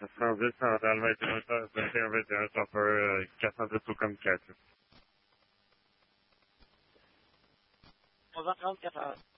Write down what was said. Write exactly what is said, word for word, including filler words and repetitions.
cent dix Central vingt et un vingt et un vingt et un Chopper euh, quatre cent dix aux communications. trois heures trente, quatre heures.